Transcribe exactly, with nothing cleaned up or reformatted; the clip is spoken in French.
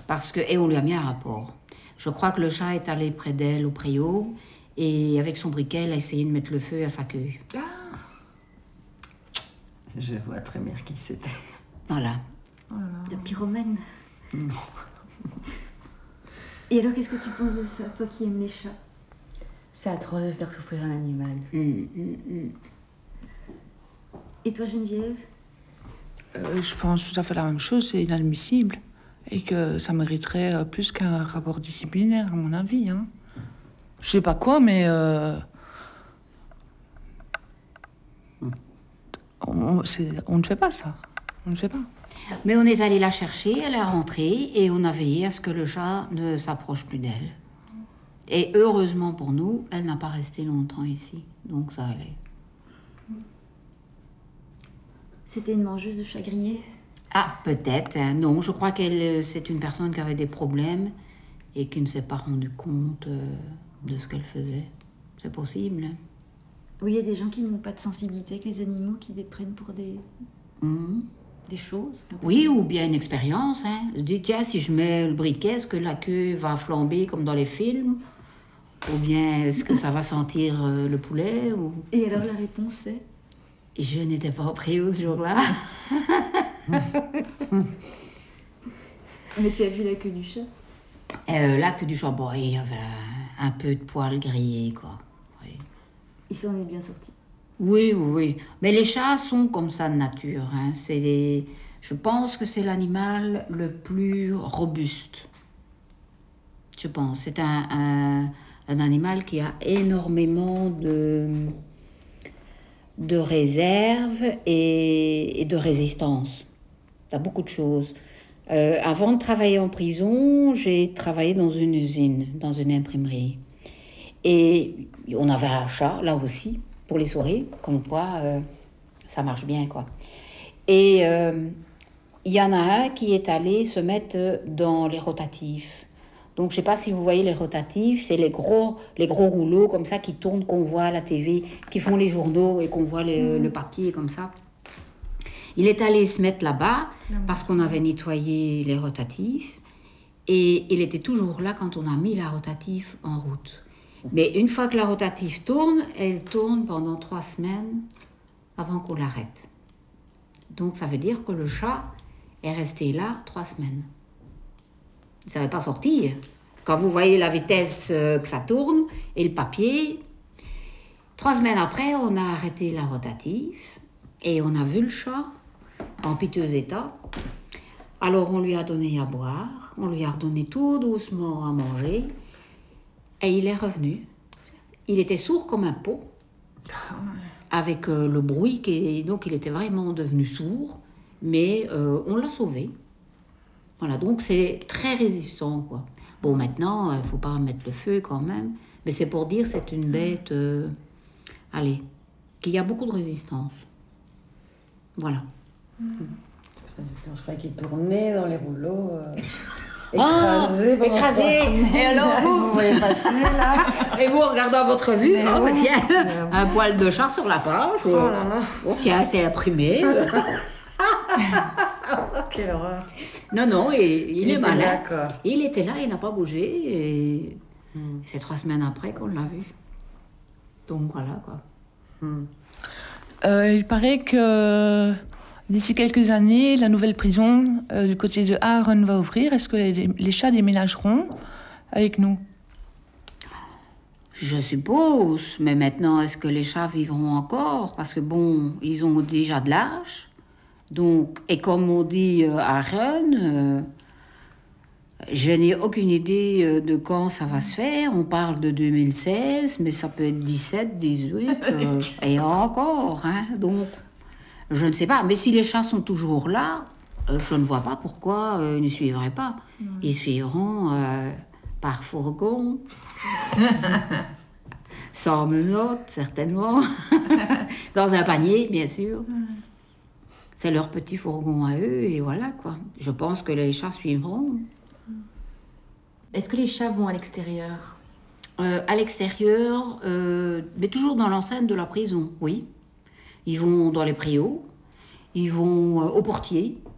Parce que, et on lui a mis un rapport. Je crois que le chat est allé près d'elle au préau et avec son briquet, elle a essayé de mettre le feu à sa queue. Ah. Je vois très bien qui c'était. Voilà. Oh là là. La pyromane. Non. Et alors, qu'est-ce que tu penses de ça, toi qui aimes les chats? C'est atroce de faire souffrir un animal. Mmh, mmh, mmh. Et toi, Geneviève? euh, Je pense tout à fait la même chose, c'est inadmissible. Et que ça mériterait euh, plus qu'un rapport disciplinaire, à mon avis. Hein. Je sais pas quoi, mais... Euh, on, c'est, on ne fait pas ça. On ne fait pas. Mais on est allé la chercher, elle est rentrée et on a veillé à ce que le chat ne s'approche plus d'elle. Et heureusement pour nous, elle n'a pas resté longtemps ici. Donc ça allait. C'était une mangeuse de chat grillé? Ah, peut-être. Hein. Non, je crois qu'elle, c'est une personne qui avait des problèmes et qui ne s'est pas rendu compte euh, de ce qu'elle faisait. C'est possible. Hein. Oui, il y a des gens qui n'ont pas de sensibilité avec les animaux, qui les prennent pour des, Mmh. des choses. Oui, ou bien une expérience. Hein. Je dis, tiens, si je mets le briquet, est-ce que la queue va flamber comme dans les films? Ou bien est-ce que ça va sentir euh, le poulet ou... Et alors, la réponse c'est? Je n'étais pas au préau ce jour-là. Mais tu as vu la queue du chat? Euh, là, que du chat, bon, il y avait un, un peu de poils grillés, quoi. Oui. Il s'en est bien sorti. Oui, oui, oui. Mais les chats sont comme ça de nature. Hein. C'est des... Je pense que c'est l'animal le plus robuste. Je pense. C'est un, un, un animal qui a énormément de, de réserve et, et de résistance. Il y a beaucoup de choses. Euh, avant de travailler en prison, j'ai travaillé dans une usine, dans une imprimerie. Et on avait un chat, là aussi, pour les soirées, comme quoi euh, ça marche bien, quoi. Et il euh, y en a un qui est allé se mettre dans les rotatifs. Donc, je ne sais pas si vous voyez les rotatifs, c'est les gros, les gros rouleaux comme ça qui tournent, qu'on voit à la T V, qui font les journaux et qu'on voit le, mmh. le papier comme ça. Il est allé se mettre là-bas mmh. parce qu'on avait nettoyé les rotatifs et il était toujours là quand on a mis la rotative en route. Mais une fois que la rotative tourne, elle tourne pendant trois semaines avant qu'on l'arrête. Donc ça veut dire que le chat est resté là trois semaines. Il ne savait pas sortir. Quand vous voyez la vitesse que ça tourne et le papier, trois semaines après, on a arrêté la rotative et on a vu le chat en piteux état. Alors on lui a donné à boire, on lui a redonné tout doucement à manger. Et il est revenu. Il était sourd comme un pot, avec euh, le bruit, qui est... donc il était vraiment devenu sourd, mais euh, on l'a sauvé. Voilà, donc c'est très résistant, quoi. Bon, maintenant, il ne faut pas mettre le feu quand même, mais c'est pour dire que c'est une bête, euh, allez, qui a beaucoup de résistance. Voilà. Mmh. Je crois qu'il tournait dans les rouleaux... Euh... Écrasé, oh, écrasé. Et alors vous, vous voyez passer là. Et vous regardant votre vue, oh, oui. tiens, mais un poil de chat sur la page. Oh là là. Oh tiens, c'est imprimé. Quelle horreur. Non, non, et, il, il est malin. Là, quoi. Il était là, il n'a pas bougé. Et hmm. c'est trois semaines après qu'on l'a vu. Donc voilà, quoi. Hmm. Euh, il paraît que... D'ici quelques années, la nouvelle prison euh, du côté de Aaron va ouvrir. Est-ce que les, les chats déménageront avec nous? Je suppose. Mais maintenant, est-ce que les chats vivront encore? Parce que bon, ils ont déjà de l'âge. Donc, et comme on dit euh, Aaron, euh, je n'ai aucune idée euh, de quand ça va se faire. On parle de deux mille seize, mais ça peut être dix-sept, dix-huit, euh, et encore. Hein, donc... Je ne sais pas, mais si les chats sont toujours là, euh, je ne vois pas pourquoi euh, ils ne suivraient pas. Mmh. Ils suivront euh, par fourgon, sans menottes, certainement, dans un panier, bien sûr. Mmh. C'est leur petit fourgon à eux, et voilà, quoi. Je pense que les chats suivront. Est-ce que les chats vont à l'extérieur? euh, À l'extérieur, euh, mais toujours dans l'enceinte de la prison, oui. Ils vont dans les préaux, ils vont euh, au portier,